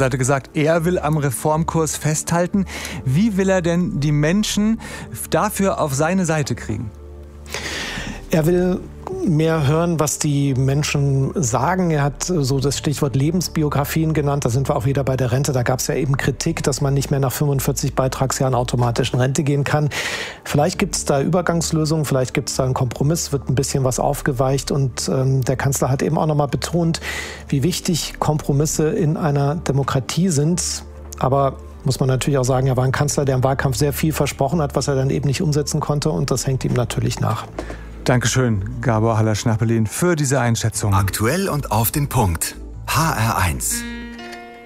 Seite gesagt, er will am Reformkurs festhalten. Wie will er denn die Menschen dafür auf seine Seite kriegen? Er will mehr hören, was die Menschen sagen. Er hat so das Stichwort Lebensbiografien genannt. Da sind wir auch wieder bei der Rente. Da gab es ja eben Kritik, dass man nicht mehr nach 45 Beitragsjahren automatisch in Rente gehen kann. Vielleicht gibt es da Übergangslösungen, vielleicht gibt es da einen Kompromiss, wird ein bisschen was aufgeweicht. Und der Kanzler hat eben auch nochmal betont, wie wichtig Kompromisse in einer Demokratie sind. Aber muss man natürlich auch sagen, er war ein Kanzler, der im Wahlkampf sehr viel versprochen hat, was er dann eben nicht umsetzen konnte. Und das hängt ihm natürlich nach. Dankeschön, Gabor Hallasch nach Berlin, für diese Einschätzung. Aktuell und auf den Punkt. HR1.